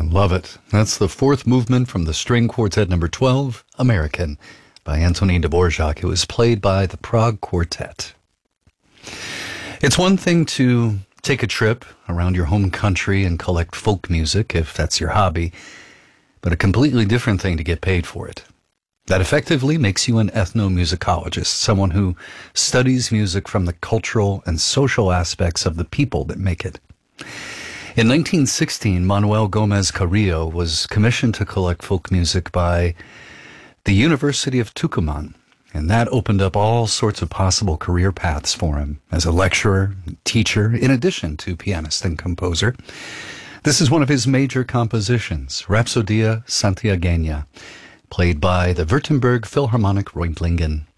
Love it. That's the fourth movement from the string quartet number 12, American, by Antonin Dvorak. It was played by the Prague Quartet. It's one thing to take a trip around your home country and collect folk music, if that's your hobby, but a completely different thing to get paid for it. That effectively makes you an ethnomusicologist, someone who studies music from the cultural and social aspects of the people that make it. In 1916, Manuel Gomez Carrillo was commissioned to collect folk music by the University of Tucumán, and that opened up all sorts of possible career paths for him as a lecturer, teacher, in addition to pianist and composer. This is one of his major compositions, Rhapsodia Santiagueña, played by the Württemberg Philharmonic Reutlingen